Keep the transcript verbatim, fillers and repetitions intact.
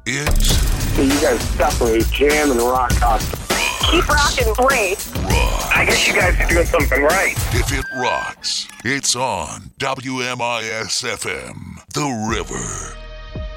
It's... So you guys separate jam and rock out. Keep rocking, great. Rock. I guess you guys are doing something right. If it rocks, it's on W M I S F M, The River.